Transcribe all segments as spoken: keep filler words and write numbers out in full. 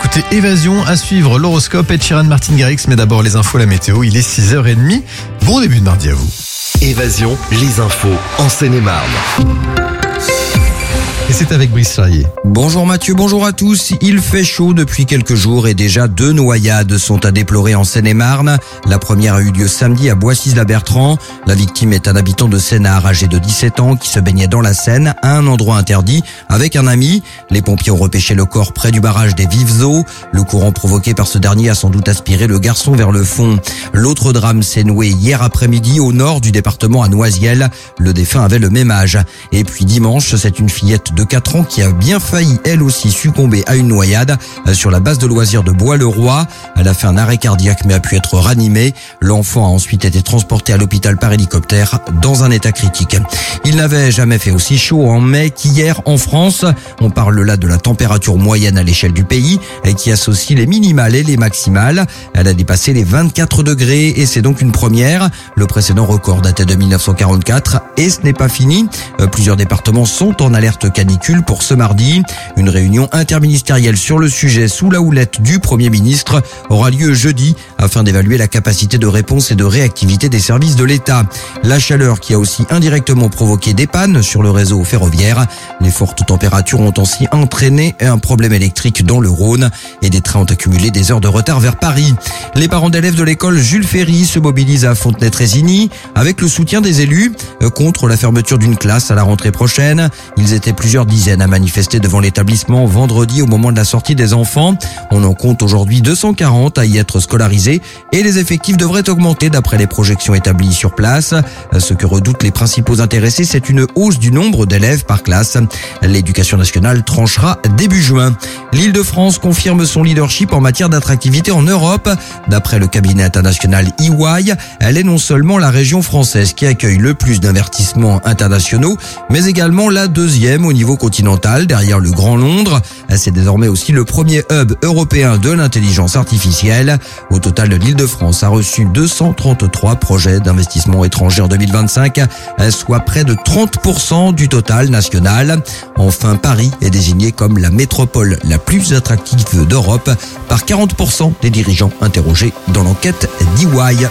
écoutez Évasion, à suivre l'horoscope, Ed Sheeran, Martin Garrix, mais d'abord les infos, la météo, il est six heures trente. Bon début de mardi à vous. Évasion, les infos en Seine-et-Marne. Et c'est avec Brice Charrier. Bonjour Mathieu, bonjour à tous. Il fait chaud depuis quelques jours et déjà deux noyades sont à déplorer en Seine-et-Marne. La première a eu lieu samedi à Boissy-la-Bertrand. La victime est un habitant de Sénart âgé de dix-sept ans qui se baignait dans la Seine à un endroit interdit avec un ami. Les pompiers ont repêché le corps près du barrage des Vives Eaux. Le courant provoqué par ce dernier a sans doute aspiré le garçon vers le fond. L'autre drame s'est noué hier après-midi au nord du département à Noisiel. Le défunt avait le même âge. Et puis dimanche, c'est une fillette de quatre ans qui a bien failli elle aussi succomber à une noyade sur la base de loisirs de Bois-le-Roi. Elle a fait un arrêt cardiaque mais a pu être ranimée. L'enfant a ensuite été transporté à l'hôpital par hélicoptère dans un état critique. Il n'avait jamais fait aussi chaud en mai qu'hier en France. On parle là de la température moyenne à l'échelle du pays qui associe les minimales et les maximales. Elle a dépassé les vingt-quatre degrés et c'est donc une première. Le précédent record datait de mille neuf cent quarante-quatre et ce n'est pas fini. Plusieurs départements sont en alerte canicule pour ce mardi. Une réunion interministérielle sur le sujet sous la houlette du Premier ministre aura lieu jeudi afin d'évaluer la capacité de réponse et de réactivité des services de l'État. La chaleur qui a aussi indirectement provoqué des pannes sur le réseau ferroviaire. Les fortes températures ont aussi entraîné un problème électrique dans le Rhône et des trains ont accumulé des heures de retard vers Paris. Les parents d'élèves de l'école Jules Ferry se mobilisent à Fontenay-Trésigny avec le soutien des élus contre la fermeture d'une classe à la rentrée prochaine. Ils étaient plusieurs dizaines à manifester devant l'établissement vendredi au moment de la sortie des enfants. On en compte aujourd'hui deux cent quarante à y être scolarisés et les effectifs devraient augmenter d'après les projections établies sur place. Ce que redoutent les principaux intéressés, c'est une hausse du nombre d'élèves par classe. L'éducation nationale tranchera début juin. L'Île-de-France confirme son leadership en matière d'attractivité en Europe. D'après le cabinet international E Y, elle est non seulement la région française qui accueille le plus d'investissements internationaux, mais également la deuxième au niveau continental, derrière le Grand Londres. C'est désormais aussi le premier hub européen de l'intelligence artificielle. Au total, l'Île-de-France a reçu deux cent trente-trois projets d'investissement étranger en deux mille vingt-cinq, soit près de trente pour cent du total national. Enfin, Paris est désigné comme la métropole la plus attractive d'Europe par quarante pour cent des dirigeants interrogés dans l'enquête d'E Y.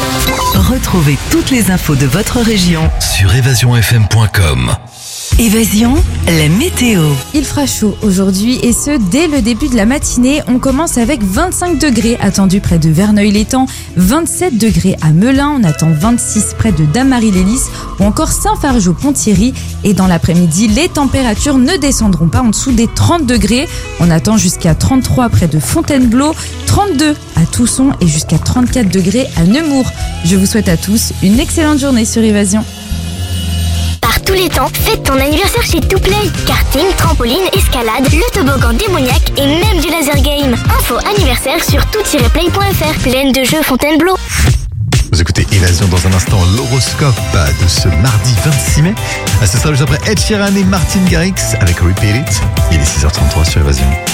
Retrouvez toutes les infos de votre région Sur évasion f m point com. Évasion, la météo. Il fera chaud aujourd'hui et ce, dès le début de la matinée. On commence avec vingt-cinq degrés attendus près de Verneuil-l'Étang, vingt-sept degrés à Melun, on attend vingt-six près de Dammarie-les-Lys ou encore Saint-Fargeau-Ponthierry. Et dans l'après-midi, les températures ne descendront pas en dessous des trente degrés. On attend jusqu'à trente-trois près de Fontainebleau, trente-deux à Tousson et jusqu'à trente-quatre degrés à Nemours. Je vous souhaite à tous une excellente journée sur Évasion. Par tous les temps, fête ton anniversaire chez Touplay. Karting, trampoline, escalade, le toboggan démoniaque et même du laser game. Info anniversaire sur tout tiret play point f r. Pleine de jeux Fontainebleau. Vous écoutez Évasion dans un instant, l'horoscope de ce mardi vingt-six mai. Ce sera juste après Ed Sheeran et Martin Garrix avec Repeat It. Il est six heures trente-trois sur Évasion.